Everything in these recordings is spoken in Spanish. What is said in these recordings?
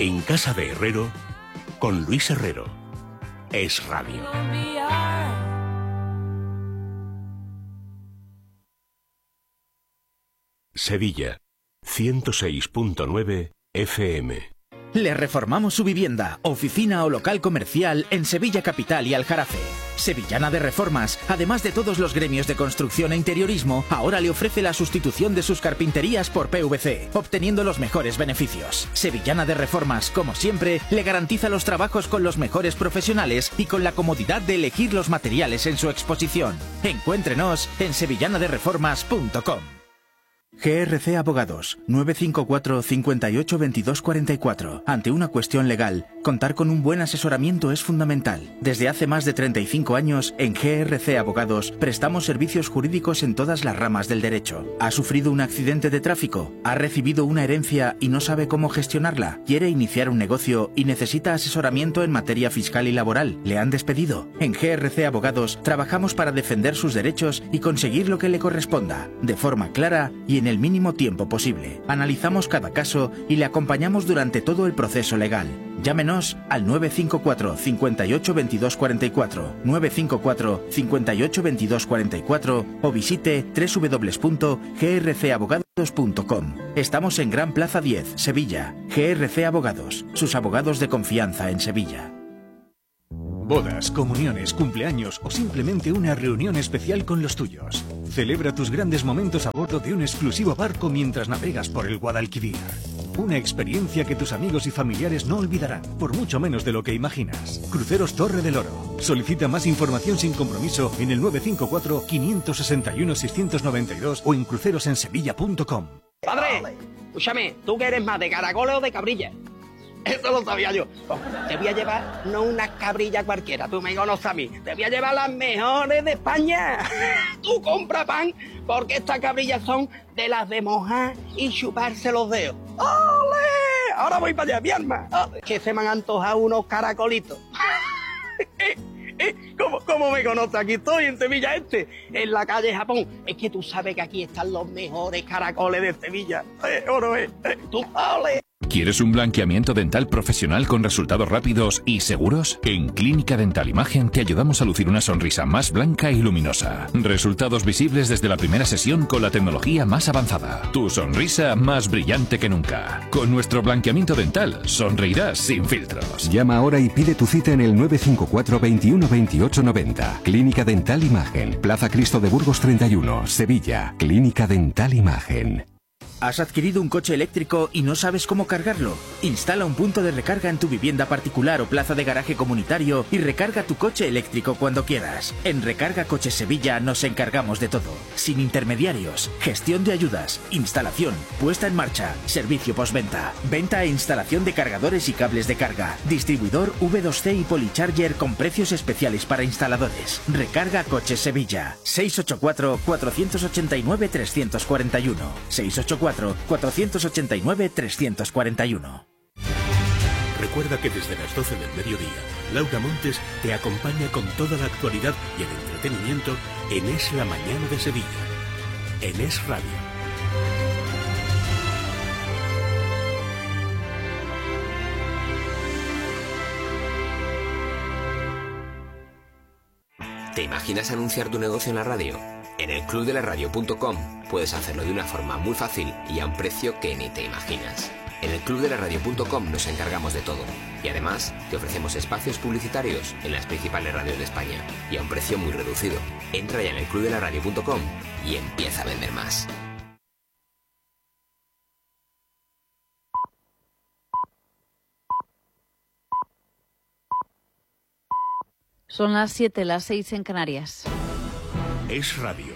En Casa de Herrero, con Luis Herrero. Es Radio. Sevilla, 106.9 FM. Le reformamos su vivienda, oficina o local comercial en Sevilla Capital y Aljarafe. Sevillana de Reformas, además de todos los gremios de construcción e interiorismo, ahora le ofrece la sustitución de sus carpinterías por PVC, obteniendo los mejores beneficios. Sevillana de Reformas, como siempre, le garantiza los trabajos con los mejores profesionales y con la comodidad de elegir los materiales en su exposición. Encuéntrenos en sevillanadereformas.com. GRC Abogados, 954 58 22 44. Ante una cuestión legal, contar con un buen asesoramiento es fundamental. Desde hace más de 35 años, en GRC Abogados, prestamos servicios jurídicos en todas las ramas del derecho. ¿Ha sufrido un accidente de tráfico? ¿Ha recibido una herencia y no sabe cómo gestionarla? ¿Quiere iniciar un negocio y necesita asesoramiento en materia fiscal y laboral? ¿Le han despedido? En GRC Abogados, trabajamos para defender sus derechos y conseguir lo que le corresponda, de forma clara y en el mínimo tiempo posible. Analizamos cada caso y le acompañamos durante todo el proceso legal. Llámenos al 954 58 22 44, 954 58 22 44 o visite www.grcabogados.com. Estamos en Gran Plaza 10, Sevilla. GRC Abogados, sus abogados de confianza en Sevilla. Bodas, comuniones, cumpleaños o simplemente una reunión especial con los tuyos. Celebra tus grandes momentos a bordo de un exclusivo barco mientras navegas por el Guadalquivir. Una experiencia que tus amigos y familiares no olvidarán, por mucho menos de lo que imaginas. Cruceros Torre del Oro. Solicita más información sin compromiso en el 954 561 692 o en crucerosensevilla.com. Padre, escúchame, ¿tú qué eres más, de caracoles o de cabrilla? Eso lo sabía yo. Te voy a llevar no una cabrilla cualquiera, tú me conoces a mí. Te voy a llevar las mejores de España. Tú compra pan, porque estas cabrillas son de las de mojar y chuparse los dedos. ¡Ole! Ahora voy para allá, mi alma. Que se me han antojado unos caracolitos. ¿Cómo me conoces? Aquí estoy en Sevilla en la calle Japón. Es que tú sabes que aquí están los mejores caracoles de Sevilla. Tú, ¡ole! ¿Quieres un blanqueamiento dental profesional con resultados rápidos y seguros? En Clínica Dental Imagen te ayudamos a lucir una sonrisa más blanca y luminosa. Resultados visibles desde la primera sesión con la tecnología más avanzada. Tu sonrisa más brillante que nunca. Con nuestro blanqueamiento dental sonreirás sin filtros. Llama ahora y pide tu cita en el 954 21 28 90. Clínica Dental Imagen, Plaza Cristo de Burgos 31, Sevilla. Clínica Dental Imagen. ¿Has adquirido un coche eléctrico y no sabes cómo cargarlo? Instala un punto de recarga en tu vivienda particular o plaza de garaje comunitario y recarga tu coche eléctrico cuando quieras. En Recarga Coches Sevilla nos encargamos de todo. Sin intermediarios, gestión de ayudas, instalación, puesta en marcha, servicio postventa, venta e instalación de cargadores y cables de carga, distribuidor V2C y Policharger con precios especiales para instaladores. Recarga Coches Sevilla. 684 489 341. 684 489 341. Recuerda que desde las 12 del mediodía, Laura Montes te acompaña con toda la actualidad y el entretenimiento en Es la Mañana de Sevilla, en Es Radio. ¿Te imaginas anunciar tu negocio en la radio? En el clubdelaradio.com puedes hacerlo de una forma muy fácil y a un precio que ni te imaginas. En el clubdelaradio.com nos encargamos de todo y además te ofrecemos espacios publicitarios en las principales radios de España y a un precio muy reducido. Entra ya en el clubdelaradio.com y empieza a vender más. Son las 7, las 6 en Canarias. Es Radio.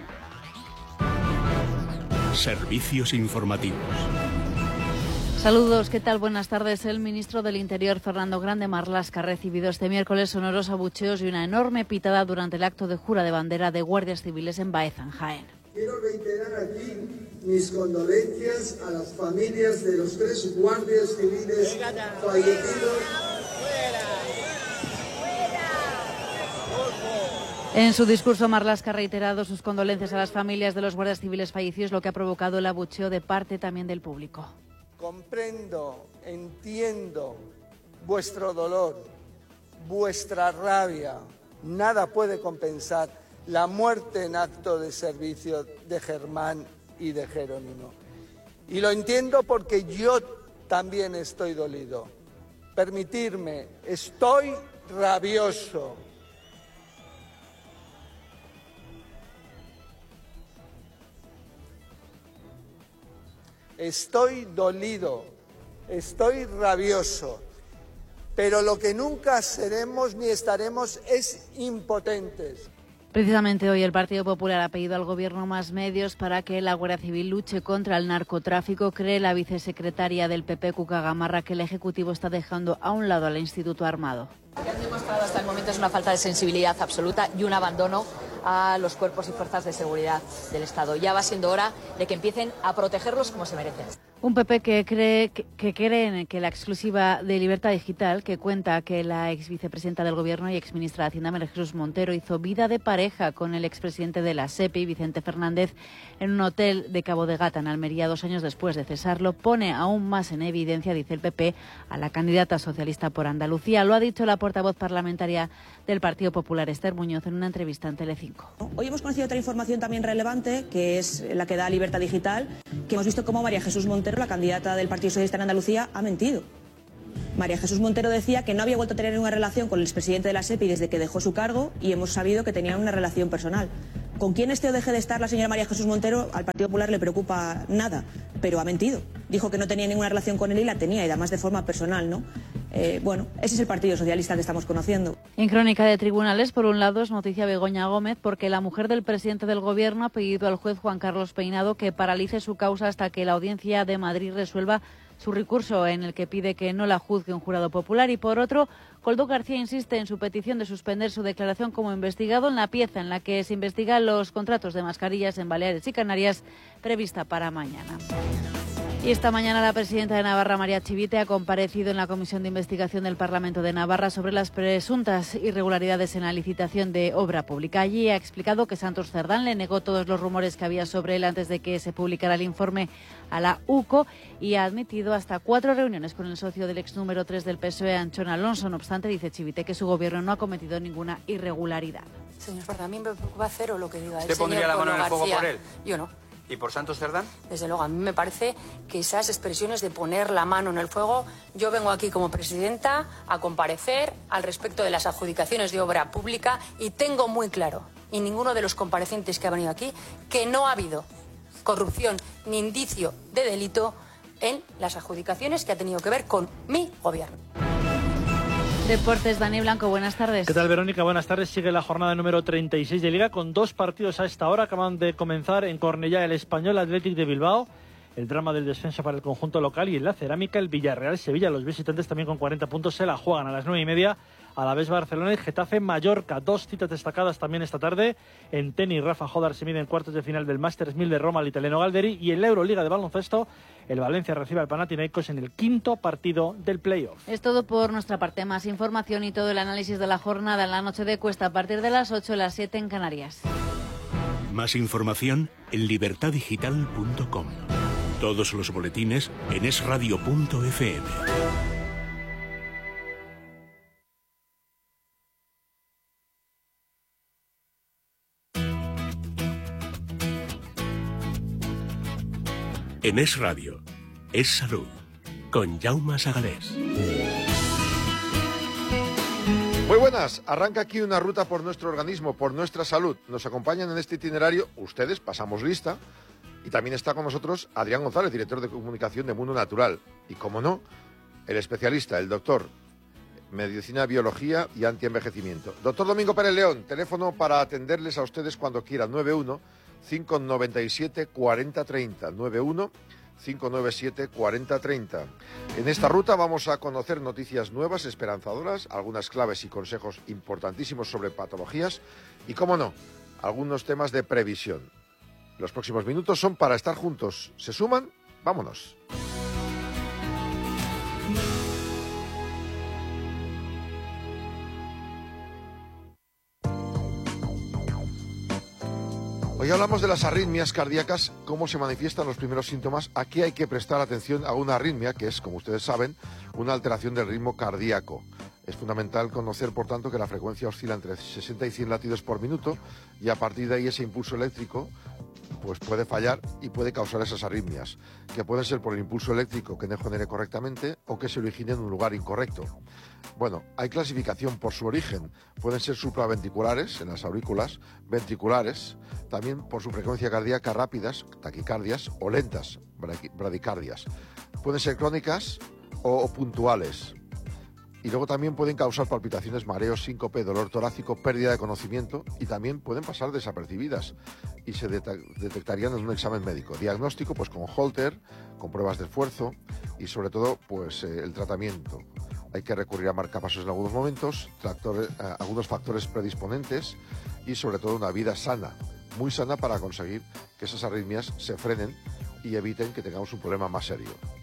Servicios informativos. Saludos, ¿qué tal? Buenas tardes. El ministro del Interior, Fernando Grande Marlaska, ha recibido este miércoles sonoros abucheos y una enorme pitada durante el acto de jura de bandera de guardias civiles en Baeza, en Jaén. Quiero reiterar aquí mis condolencias a las familias de los 3 guardias civiles fallecidos. En su discurso, Marlaska ha reiterado sus condolencias a las familias de los guardias civiles fallecidos, lo que ha provocado el abucheo de parte también del público. comprendo, entiendo vuestro dolor, vuestra rabia. Nada puede compensar la muerte en acto de servicio de Germán y de Jerónimo. Y lo entiendo porque yo también estoy dolido. Permitirme, estoy rabioso. Estoy dolido, estoy rabioso, pero lo que nunca seremos ni estaremos es impotentes. Precisamente hoy el Partido Popular ha pedido al Gobierno más medios para que la Guardia Civil luche contra el narcotráfico. Cree la vicesecretaria del PP, Cuca Gamarra, que el Ejecutivo está dejando a un lado al Instituto Armado. Lo que han demostrado hasta el momento es una falta de sensibilidad absoluta y un abandono a los cuerpos y fuerzas de seguridad del Estado. Ya va siendo hora de que empiecen a protegerlos como se merecen. Un PP que cree que la exclusiva de Libertad Digital, que cuenta que la ex vicepresidenta del Gobierno y ex ministra de Hacienda, María Jesús Montero, hizo vida de pareja con el expresidente de la SEPI, Vicente Fernández, en un hotel de Cabo de Gata, en Almería, 2 años después de cesarlo, pone aún más en evidencia, dice el PP, a la candidata socialista por Andalucía. Lo ha dicho la portavoz parlamentaria del Partido Popular, Esther Muñoz, en una entrevista en Telecinco. Hoy hemos conocido otra información también relevante, que es la que da Libertad Digital, que hemos visto cómo María Jesús Montero, la candidata del Partido Socialista en Andalucía, ha mentido. María Jesús Montero decía que no había vuelto a tener una relación con el expresidente de la SEPI desde que dejó su cargo, y hemos sabido que tenían una relación personal. Con quién esté o deje de estar la señora María Jesús Montero, al Partido Popular le preocupa nada, pero ha mentido. Dijo que no tenía ninguna relación con él y la tenía, y además de forma personal, ¿no? Bueno, ese es el Partido Socialista que estamos conociendo. En Crónica de Tribunales, por un lado, es noticia Begoña Gómez, porque la mujer del presidente del Gobierno ha pedido al juez Juan Carlos Peinado que paralice su causa hasta que la Audiencia de Madrid resuelva su recurso, en el que pide que no la juzgue un jurado popular. Y por otro, Koldo García insiste en su petición de suspender su declaración como investigado en la pieza en la que se investigan los contratos de mascarillas en Baleares y Canarias, prevista para mañana. Y esta mañana la presidenta de Navarra, María Chivite, ha comparecido en la Comisión de Investigación del Parlamento de Navarra sobre las presuntas irregularidades en la licitación de obra pública. Allí ha explicado que Santos Cerdán le negó todos los rumores que había sobre él antes de que se publicara el informe a la UCO, y ha admitido hasta 4 reuniones con el socio del ex número 3 del PSOE, Anchón Alonso. No obstante, dice Chivite que su gobierno no ha cometido ninguna irregularidad. Señor Cerdán, a mí me preocupa cero lo que diga el señor. ¿Usted pondría la mano en el fuego por él? Yo no. ¿Y por Santos Cerdán? Desde luego, a mí me parece que esas expresiones de poner la mano en el fuego, yo vengo aquí como presidenta a comparecer al respecto de las adjudicaciones de obra pública y tengo muy claro, y ninguno de los comparecientes que ha venido aquí, que no ha habido corrupción ni indicio de delito en las adjudicaciones que ha tenido que ver con mi gobierno. Deportes, Dani Blanco, buenas tardes. ¿Qué tal, Verónica? Buenas tardes. Sigue la jornada número 36 de Liga con 2 partidos a esta hora. Acaban de comenzar en Cornellá el Español Athletic de Bilbao, el drama del descenso para el conjunto local, y en la Cerámica el Villarreal Sevilla. Los visitantes también con 40 puntos se la juegan a las 9:30. A la vez Barcelona y Getafe Mallorca. 2 citas destacadas también esta tarde. En tenis, Rafa Jodar se mide en cuartos de final del Masters 1000 de Roma al italiano Galderi, y en la Euroliga de baloncesto el Valencia recibe al Panathinaikos en el 5º partido del playoff. Es todo por nuestra parte. Más información y todo el análisis de la jornada en la noche de Cuesta a partir de las 8, las 7 en Canarias. Más información en libertaddigital.com. Todos los boletines en esradio.fm. En Es Radio, Es Salud, con Jaume Sagalés. Muy buenas, arranca aquí una ruta por nuestro organismo, por nuestra salud. Nos acompañan en este itinerario ustedes, pasamos lista, y también está con nosotros Adrián González, director de comunicación de Mundo Natural. Y como no, el especialista, el doctor, Medicina, Biología y Antienvejecimiento. Doctor Domingo Pérez León, teléfono para atenderles a ustedes cuando quieran, 91-597-4030, 91-597-4030. En esta ruta vamos a conocer noticias nuevas, esperanzadoras, algunas claves y consejos importantísimos sobre patologías y, cómo no, algunos temas de previsión. Los próximos minutos son para estar juntos. ¿Se suman? ¡Vámonos! Hoy hablamos de las arritmias cardíacas, cómo se manifiestan los primeros síntomas. Aquí hay que prestar atención a una arritmia, que es, como ustedes saben, una alteración del ritmo cardíaco. Es fundamental conocer, por tanto, que la frecuencia oscila entre 60 y 100 latidos por minuto y a partir de ahí ese impulso eléctrico pues puede fallar y puede causar esas arritmias, que pueden ser por el impulso eléctrico que no genere correctamente o que se origine en un lugar incorrecto. Bueno, hay clasificación por su origen. Pueden ser supraventriculares, en las aurículas, ventriculares, también por su frecuencia cardíaca rápidas, taquicardias, o lentas, bradicardias. Pueden ser crónicas o puntuales. Y luego también pueden causar palpitaciones, mareos, síncope, dolor torácico, pérdida de conocimiento y también pueden pasar desapercibidas y se detectarían en un examen médico. Diagnóstico, pues con Holter, con pruebas de esfuerzo y sobre todo pues el tratamiento. Hay que recurrir a marcapasos en algunos momentos, algunos factores predisponentes y sobre todo una vida sana, muy sana para conseguir que esas arritmias se frenen y eviten que tengamos un problema más serio.